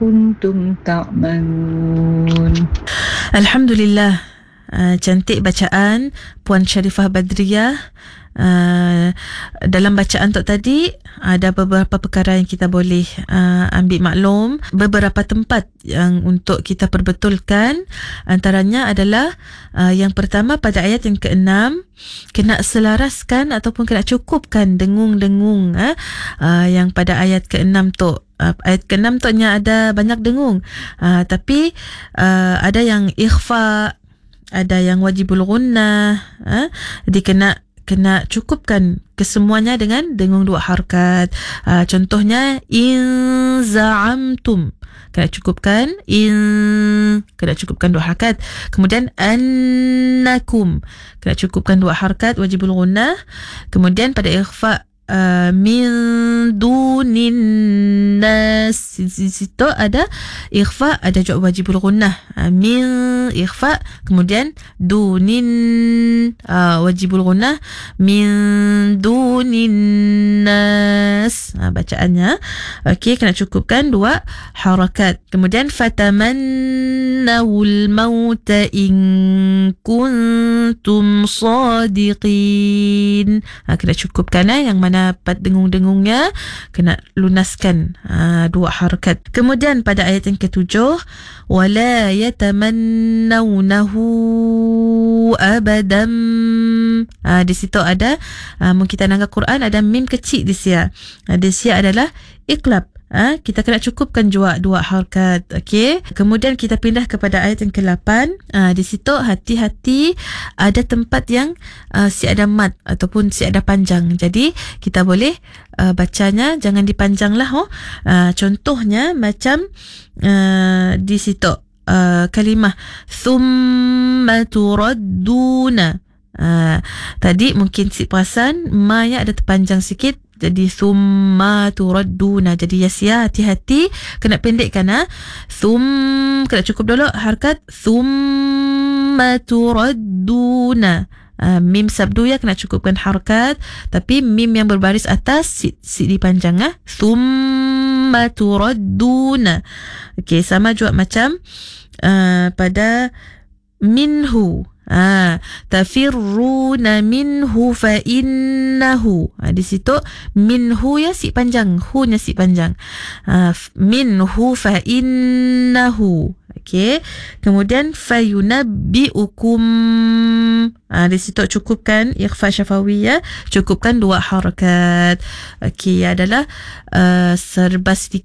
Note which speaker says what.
Speaker 1: كنتم تعملون.
Speaker 2: Alhamdulillah. Cantik bacaan Puan Sharifah Badriyah. Dalam bacaan tu tadi ada beberapa perkara yang kita boleh ambil maklum, beberapa tempat yang untuk kita perbetulkan. Antaranya adalah yang pertama pada ayat yang ke-6, kena selaraskan ataupun kena cukupkan dengung-dengung yang pada ayat ke-6 tu. Ayat ke-6 tu ada banyak dengung, tapi ada yang ikhfa, ada yang wajibul gunnah, jadi kena cukupkan kesemuanya dengan dengung 2 harakat. Contohnya in za'amtum, kena cukupkan kena cukupkan 2 harakat. Kemudian annakum, kena cukupkan 2 harakat wajibul gunnah. Kemudian pada ikhfa min dunin nas, di situ ada ikhfa, ada juga wajibul gunnah. Min ikhfa, kemudian dunin wajibul gunnah, min dunin nas bacaannya. Okey, kena cukupkan 2 harakat. Kemudian fatamannawul mauta in kuntum sadiqin, kena cukupkan yang mana dengung-dengungnya kena lunaskan 2 harakat. Kemudian pada ayat yang ke-7, wala yatamannawnahu abadan, di situ ada kita nangka Quran ada mim kecil di sia. Di sia adalah iqlab. Kita kena cukupkan juga 2 harakat. Okey. Kemudian kita pindah kepada ayat yang ke-8. Di situ hati-hati ada tempat yang si ada mat ataupun si ada panjang. Jadi kita boleh bacanya jangan dipanjang lah. Contohnya macam di situ kalimah thumma turadduna. Tadi mungkin si perasan ma nya ada terpanjang sikit, jadi thumma turadduna. Jadi ya, hati-hati kena pendekkan. Kena cukup dulu harakat thumma turadduna. Mim sabdu ya kena cukupkan harakat, tapi mim yang berbaris atas si dipanjang. Thumma turadduna. Okey, sama juga macam pada minhu. Tafirruna minhu fa innahu. Di situ minhu ya si panjang, hu nya si panjang. Minhu fa innahu. Okey. Kemudian fayunabbiukum. Di situ cukupkan ikhfa syafawiyah, cukupkan 2 harakat. Okey, adalah serba sedikit